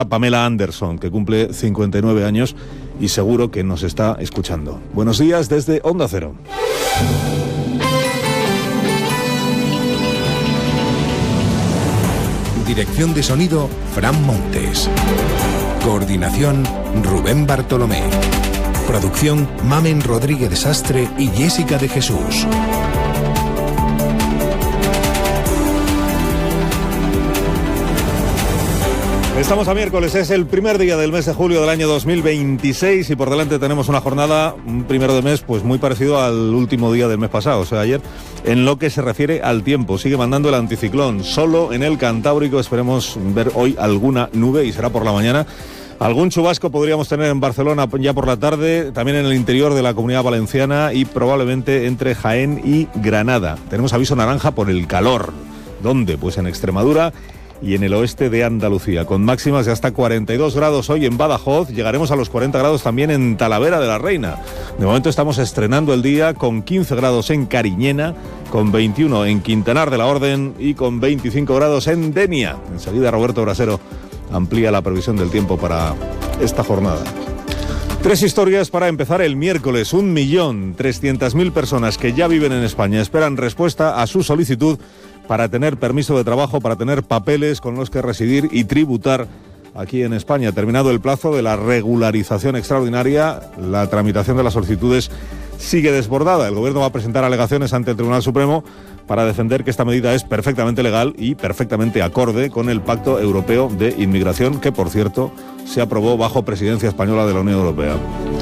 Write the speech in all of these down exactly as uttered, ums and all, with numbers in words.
Pamela Anderson, que cumple cincuenta y nueve años y seguro que nos está escuchando. Buenos días desde Onda Cero. Dirección de sonido, Fran Montes. Coordinación, Rubén Bartolomé. Producción, Mamen Rodríguez Sastre y Jessica de Jesús. Estamos a miércoles, es el primer día del mes de julio del año dos mil veintiséis y por delante tenemos una jornada, un primero de mes, pues muy parecido al último día del mes pasado, o sea, ayer, en lo que se refiere al tiempo. Sigue mandando el anticiclón, solo en el Cantábrico esperemos ver hoy alguna nube y será por la mañana. Algún chubasco podríamos tener en Barcelona ya por la tarde, también en el interior de la Comunidad Valenciana y probablemente entre Jaén y Granada. Tenemos aviso naranja por el calor. ¿Dónde? Pues en Extremadura y en el oeste de Andalucía, con máximas de hasta cuarenta y dos grados hoy en Badajoz. Llegaremos a los cuarenta grados también en Talavera de la Reina. De momento estamos estrenando el día con quince grados en Cariñena, con veintiuno en Quintanar de la Orden y con veinticinco grados en Denia. Enseguida Roberto Brasero amplía la previsión del tiempo para esta jornada. Tres historias para empezar el miércoles. Un millón trescientas mil personas que ya viven en España esperan respuesta a su solicitud para tener permiso de trabajo, para tener papeles con los que residir y tributar aquí en España. Terminado el plazo de la regularización extraordinaria, la tramitación de las solicitudes sigue desbordada. El Gobierno va a presentar alegaciones ante el Tribunal Supremo para defender que esta medida es perfectamente legal y perfectamente acorde con el Pacto Europeo de Inmigración, que, por cierto, se aprobó bajo presidencia española de la Unión Europea.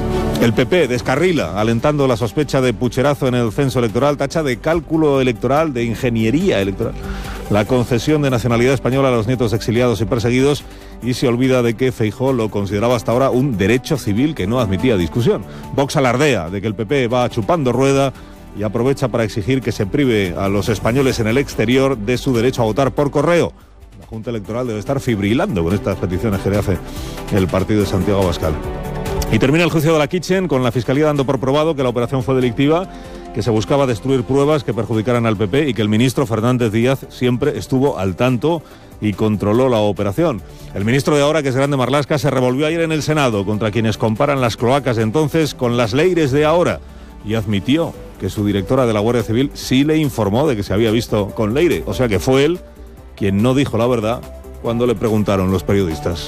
El P P descarrila, alentando la sospecha de pucherazo en el censo electoral, tacha de cálculo electoral, de ingeniería electoral, la concesión de nacionalidad española a los nietos de exiliados y perseguidos, y se olvida de que Feijóo lo consideraba hasta ahora un derecho civil que no admitía discusión. Vox alardea de que el P P va chupando rueda y aprovecha para exigir que se prive a los españoles en el exterior de su derecho a votar por correo. La Junta Electoral debe estar fibrilando con estas peticiones que le hace el partido de Santiago Abascal. Y termina el juicio de la Kitchen con la Fiscalía dando por probado que la operación fue delictiva, que se buscaba destruir pruebas que perjudicaran al P P y que el ministro Fernández Díaz siempre estuvo al tanto y controló la operación. El ministro de ahora, que es Grande Marlaska, se revolvió ayer en el Senado contra quienes comparan las cloacas de entonces con las Leires de ahora y admitió que su directora de la Guardia Civil sí le informó de que se había visto con Leire, o sea que fue él quien no dijo la verdad cuando le preguntaron los periodistas.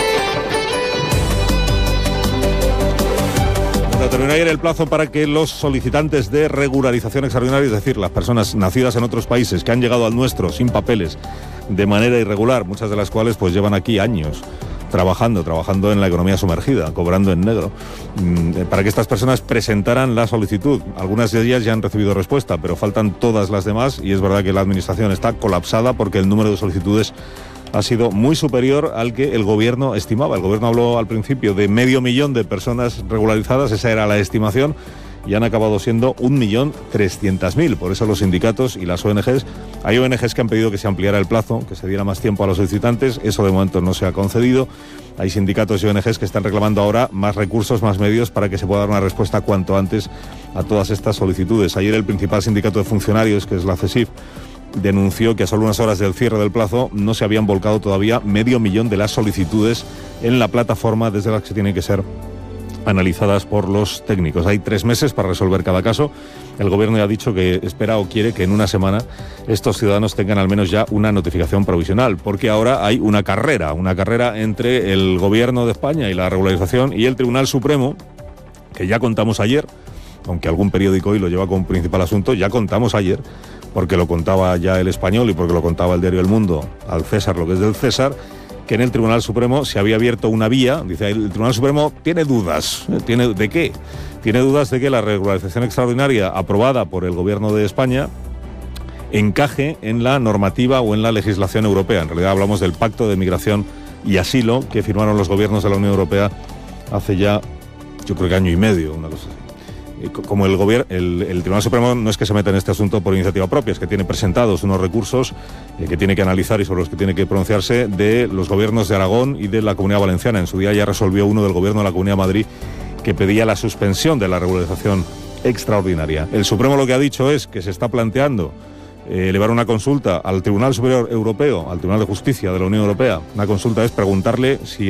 Terminó ayer el plazo para que los solicitantes de regularización extraordinaria, es decir, las personas nacidas en otros países que han llegado al nuestro sin papeles de manera irregular, muchas de las cuales pues llevan aquí años trabajando, trabajando en la economía sumergida, cobrando en negro, para que estas personas presentaran la solicitud. Algunas de ellas ya han recibido respuesta, pero faltan todas las demás y es verdad que la administración está colapsada porque el número de solicitudes ha sido muy superior al que el Gobierno estimaba. El Gobierno habló al principio de medio millón de personas regularizadas, esa era la estimación, y han acabado siendo un millón trescientas mil. Por eso los sindicatos y las O N Ges, hay O N Ges que han pedido que se ampliara el plazo, que se diera más tiempo a los solicitantes, eso de momento no se ha concedido. Hay sindicatos y O N Ges que están reclamando ahora más recursos, más medios para que se pueda dar una respuesta cuanto antes a todas estas solicitudes. Ayer el principal sindicato de funcionarios, que es la CESIF, denunció que a solo unas horas del cierre del plazo no se habían volcado todavía medio millón de las solicitudes en la plataforma desde las que tienen que ser analizadas por los técnicos. Hay tres meses para resolver cada caso. El Gobierno ya ha dicho que espera o quiere que en una semana estos ciudadanos tengan al menos ya una notificación provisional, porque ahora hay una carrera, una carrera entre el Gobierno de España y la regularización y el Tribunal Supremo, que ya contamos ayer, aunque algún periódico hoy lo lleva como principal asunto, ya contamos ayer, porque lo contaba ya El Español y porque lo contaba el diario El Mundo, al César lo que es del César, que en el Tribunal Supremo se había abierto una vía. Dice, el Tribunal Supremo tiene dudas. ¿Tiene de qué? Tiene dudas de que la regularización extraordinaria aprobada por el Gobierno de España encaje en la normativa o en la legislación europea. En realidad hablamos del Pacto de Migración y Asilo que firmaron los gobiernos de la Unión Europea hace ya, yo creo que año y medio, una cosa así. Como el, gobierno, el, el Tribunal Supremo no es que se meta en este asunto por iniciativa propia, es que tiene presentados unos recursos eh, que tiene que analizar y sobre los que tiene que pronunciarse de los gobiernos de Aragón y de la Comunidad Valenciana. En su día ya resolvió uno del gobierno de la Comunidad de Madrid que pedía la suspensión de la regularización extraordinaria. El Supremo lo que ha dicho es que se está planteando eh, elevar una consulta al Tribunal Superior Europeo, al Tribunal de Justicia de la Unión Europea. Una consulta es preguntarle si